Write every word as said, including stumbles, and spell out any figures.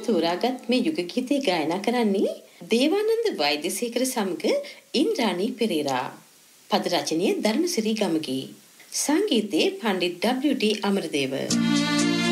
තෝරාගත් මේ යුග ගීතය ගායනා කරන්නේ දේවානන්ද වෛද්‍යසේකර සමග ඉන්ද්‍රාණී පෙරේරා. පද රචනය ධර්මසිරි ගමගේ. සංගීතයේ පණ්ඩිත් ඩබ්ලිව් ටී අමරදේව.